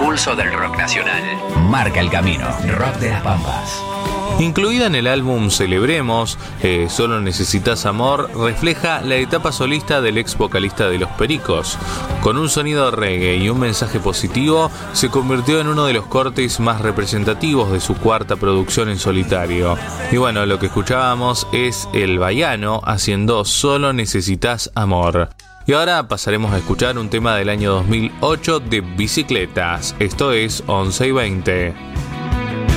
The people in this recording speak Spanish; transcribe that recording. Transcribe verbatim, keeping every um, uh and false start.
pulso del rock nacional. Marca el camino. Rock de las Pampas. Incluida en el álbum Celebremos, eh, Solo Necesitas Amor, refleja la etapa solista del ex vocalista de Los Pericos. Con un sonido reggae y un mensaje positivo, se convirtió en uno de los cortes más representativos de su cuarta producción en solitario. Y bueno, lo que escuchábamos es El Baiano haciendo Solo Necesitas Amor. Y ahora pasaremos a escuchar un tema del año dos mil ocho de Bicicletas. Esto es once y veinte.